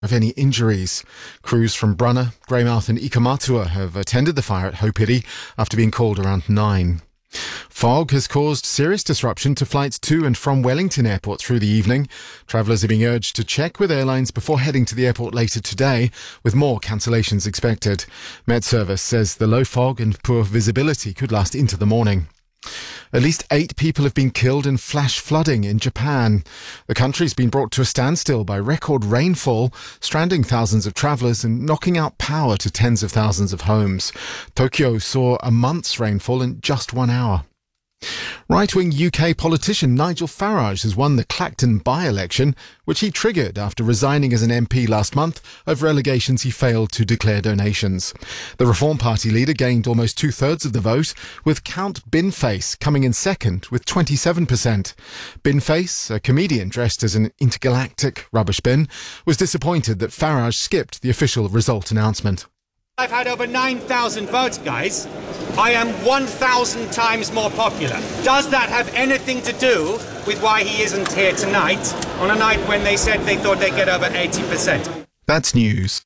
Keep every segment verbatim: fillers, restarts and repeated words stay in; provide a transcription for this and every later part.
of any injuries. Crews from Brunner, Greymouth and Ikamatua have attended the fire at Haupiri after being called around nine. Fog has caused serious disruption to flights to and from Wellington Airport through the evening. Travellers are being urged to check with airlines before heading to the airport later today, with more cancellations expected. Met Service says the low fog and poor visibility could last into the morning. At least eight people have been killed in flash flooding in Japan. The country's been brought to a standstill by record rainfall, stranding thousands of travellers and knocking out power to tens of thousands of homes. Tokyo saw a month's rainfall in just one hour. Right-wing U K politician Nigel Farage has won the Clacton by-election, which he triggered after resigning as an M P last month over allegations he failed to declare donations. The Reform Party leader gained almost two-thirds of the vote, with Count Binface coming in second with twenty-seven percent. Binface, a comedian dressed as an intergalactic rubbish bin, was disappointed that Farage skipped the official result announcement. I've had over nine thousand votes, guys. I am one thousand times more popular. Does that have anything to do with why he isn't here tonight, on a night when they said they thought they'd get over eighty percent? That's news.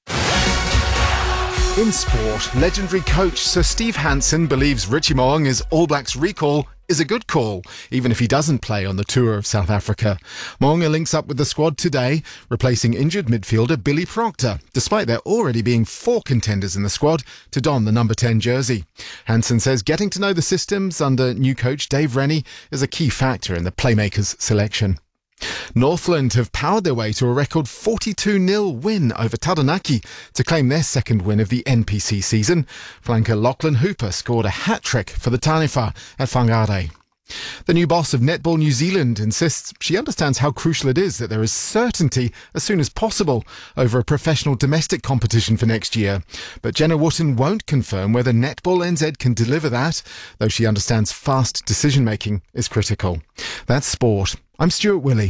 In sport, legendary coach Sir Steve Hansen believes Richie Mo'unga's All Blacks recall is a good call, even if he doesn't play on the tour of South Africa. Mo'unga links up with the squad today, replacing injured midfielder Billy Proctor, despite there already being four contenders in the squad to don the number ten jersey. Hansen says getting to know the systems under new coach Dave Rennie is a key factor in the playmakers' selection. Northland have powered their way to a record forty-two nil win over Taranaki to claim their second win of the N P C season. Flanker Lachlan Hooper scored a hat-trick for the Taniwha at Whangarei. The new boss of Netball New Zealand insists she understands how crucial it is that there is certainty as soon as possible over a professional domestic competition for next year. But Jenna Wotton won't confirm whether Netball N Z can deliver that, though she understands fast decision-making is critical. That's sport. I'm Stuart Willey.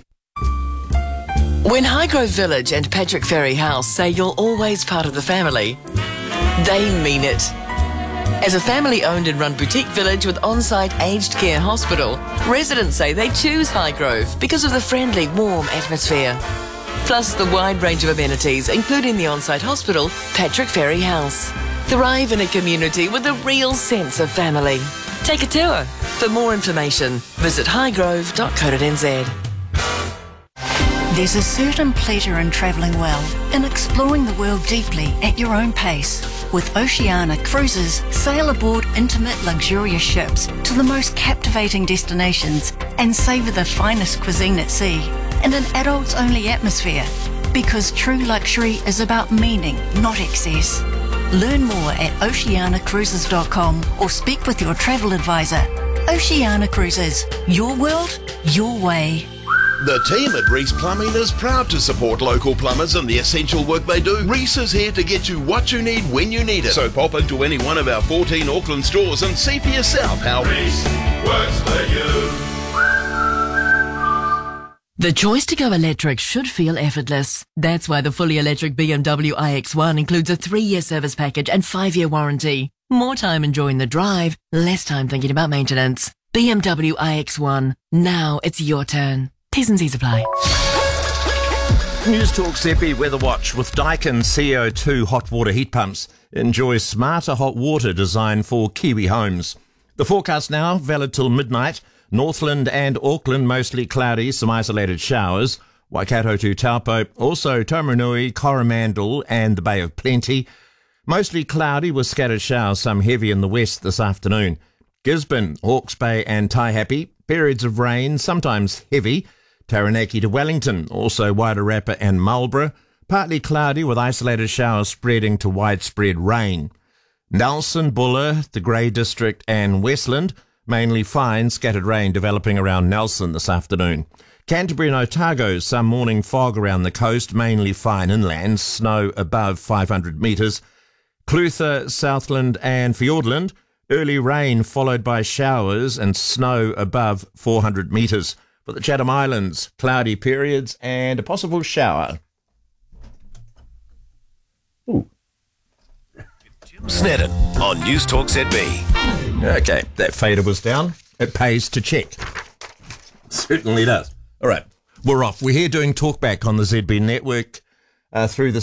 When Highgrove Village and Patrick Ferry House say you're always part of the family, they mean it. As a family-owned and run boutique village with on-site aged care hospital, residents say they choose Highgrove because of the friendly, warm atmosphere. Plus the wide range of amenities, including the on-site hospital, Patrick Ferry House. Thrive in a community with a real sense of family. Take a tour. For more information, visit highgrove dot co dot n z. There's a certain pleasure in travelling well, in exploring the world deeply at your own pace. With Oceania Cruises, sail aboard intimate, luxurious ships to the most captivating destinations and savour the finest cuisine at sea in an adults-only atmosphere. Because true luxury is about meaning, not excess. Learn more at oceania cruises dot com or speak with your travel advisor. Oceania Cruises, your world, your way. The team at Reese Plumbing is proud to support local plumbers and the essential work they do. Reese is here to get you what you need when you need it. So pop into any one of our fourteen Auckland stores and see for yourself how Reese works for you. The choice to go electric should feel effortless. That's why the fully electric B M W i X one includes a three-year service package and five-year warranty. More time enjoying the drive, less time thinking about maintenance. B M W i X one. Now it's your turn. T's and C's apply. News Talk Z B Weather Watch with Daikin C O two hot water heat pumps. Enjoy smarter hot water designed for Kiwi homes. The forecast now, valid till midnight. Northland and Auckland, mostly cloudy, some isolated showers. Waikato to Taupo, also Taumarunui, Coromandel and the Bay of Plenty. Mostly cloudy with scattered showers, some heavy in the west this afternoon. Gisborne, Hawke's Bay and Taihape, periods of rain, sometimes heavy. Taranaki to Wellington, also Wairarapa and Marlborough, partly cloudy with isolated showers spreading to widespread rain. Nelson, Buller, the Grey District and Westland, mainly fine, scattered rain developing around Nelson this afternoon. Canterbury and Otago, some morning fog around the coast, mainly fine inland, snow above five hundred metres. Clutha, Southland and Fiordland, early rain followed by showers and snow above four hundred metres. For the Chatham Islands, cloudy periods and a possible shower. Ooh. Jim Snedden on News Talk Z B. Okay, that fader was down. It pays to check. Certainly does. All right, we're off. We're here doing Talkback on the Z B network. uh, through the